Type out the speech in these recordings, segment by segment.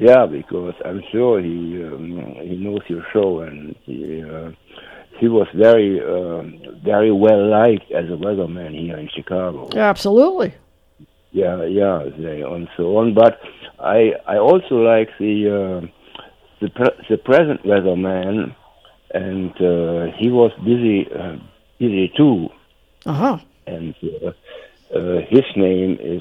Yeah, because I'm sure he knows your show, and he was very well liked as a weatherman here in Chicago. Absolutely. Yeah, and so on. But I also like the present weatherman, and he was busy too. Uh-huh. And his name is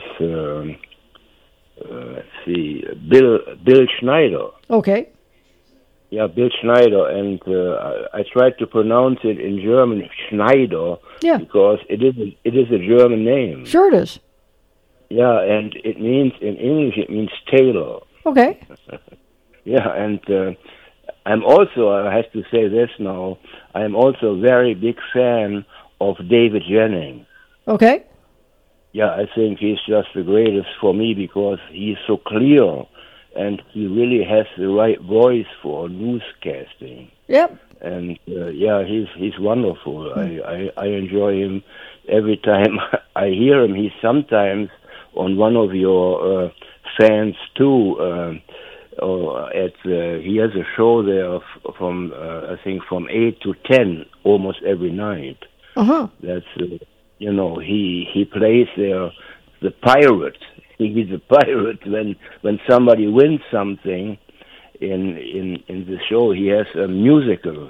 let's see, Bill Schneider. Okay. Yeah, Bill Schneider, and I tried to pronounce it in German, Schneider, Yeah. because it is a German name. Sure it is. Yeah, and it means in English it means tailor. Okay. Yeah, and I'm also, I have to say this now, I'm also a very big fan of David Jennings. Okay. Yeah, I think he's just the greatest for me because he's so clear and he really has the right voice for newscasting. Yep. And yeah, he's wonderful. I enjoy him every time I hear him. He's sometimes on one of your fans too. He has a show there from I think from 8 to 10 almost every night. Uh-huh. That's he plays there the pirate. He's a pirate when somebody wins something in the show. He has a musical.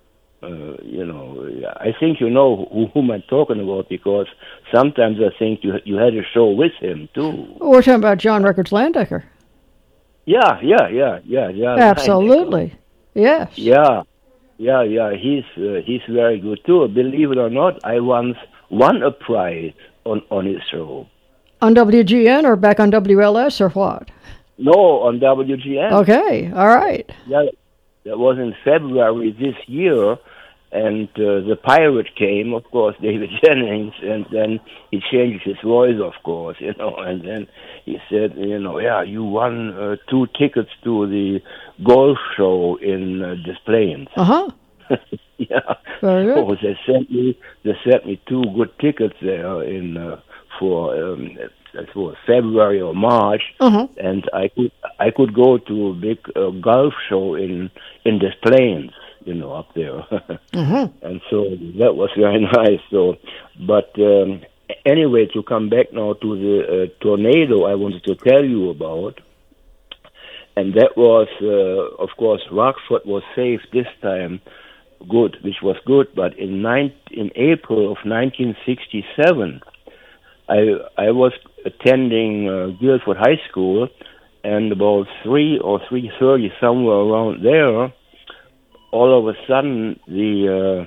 I think you know whom I'm talking about because sometimes I think you had a show with him too. We're talking about John Records Landecker. Yeah. Absolutely. Yes. Yeah. He's very good too. Believe it or not, I once won a prize on his show. On WGN or back on WLS or what? No, on WGN. Okay. All right. Yeah, that was in February this year, and the pirate came, of course, David Jennings, and then he changed his voice, of course, and then he said, yeah, you won 2 tickets to the golf show in Des Plaines. Uh-huh. Yeah. Very good. Oh, they sent me 2 good tickets there for that was February or March, Uh-huh. and I could go to a big golf show in Des Plaines, up there, Uh-huh. and so that was very nice. So, but anyway, to come back now to the tornado I wanted to tell you about, and that was, of course, Rockford was saved this time, which was good. But in April of 1967. I was attending Guilford High School, and about 3 or 3:30, somewhere around there, all of a sudden the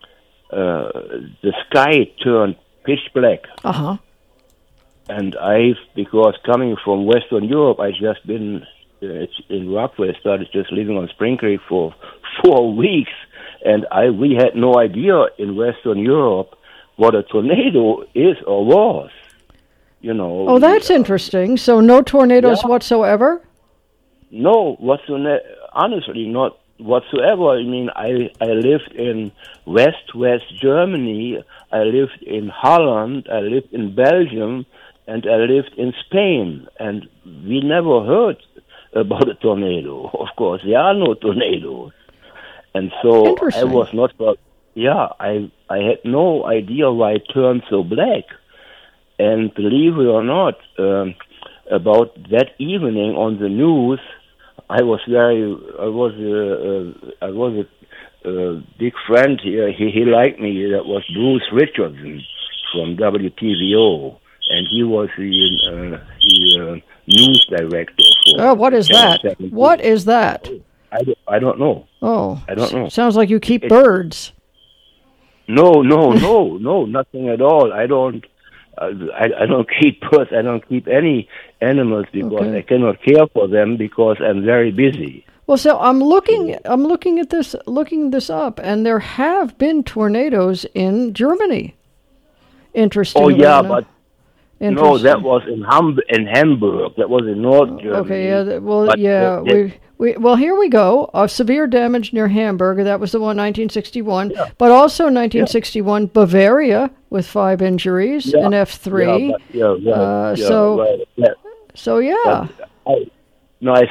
sky turned pitch black. Uh-huh. And because coming from Western Europe, I just been in Rockville, started just living on Spring Creek for 4 weeks, and we had no idea in Western Europe what a tornado is or was, Oh, that's interesting. So no tornadoes whatsoever? No, honestly, not whatsoever. I mean, I lived in West Germany, I lived in Holland, I lived in Belgium, and I lived in Spain, and we never heard about a tornado. Of course, there are no tornadoes. And so I was not... Yeah, I had no idea why it turned so black. And believe it or not, about that evening on the news, I was a big friend here. He liked me. That was Bruce Richardson from WTVO, and he was the news director. What is that? What is that? I don't know. Oh, I don't know. Sounds like you keep birds. No, nothing at all. I don't keep birds. I don't keep any animals because I cannot care for them because I'm very busy. Well, so I'm looking at this up, and there have been tornadoes in Germany. Interesting. Oh yeah, but no, that was in Hamburg. That was in North Germany. Okay, yeah. Well, here we go. Severe damage near Hamburg. That was the one, 1961. Yeah. But also 1961, Bavaria with 5 injuries, an F3. So yeah. So yeah. No, I